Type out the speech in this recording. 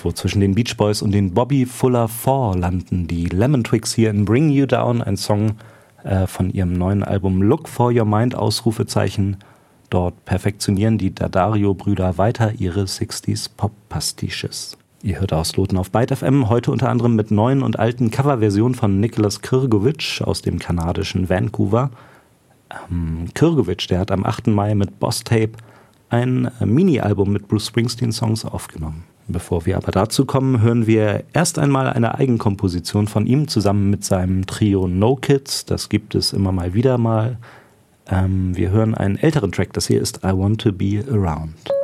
irgendwo zwischen den Beach Boys und den Bobby Fuller 4 landen die Lemon Twigs hier in Bring You Down, ein Song von ihrem neuen Album Look for Your Mind, Ausrufezeichen. Dort perfektionieren die Daddario-Brüder weiter ihre 60s-Pop-Pastiches. Ihr hört Ausloten auf Byte FM, heute unter anderem mit neuen und alten Coverversionen von Nicholas Krgovic aus dem kanadischen Vancouver. Krgovic, der hat am 8. Mai mit Boss Tape ein Mini-Album mit Bruce Springsteen-Songs aufgenommen. Bevor wir aber dazu kommen, hören wir erst einmal eine Eigenkomposition von ihm zusammen mit seinem Trio No Kids. Das gibt es immer mal wieder mal. Wir hören einen älteren Track, das hier ist I Want to Be Around.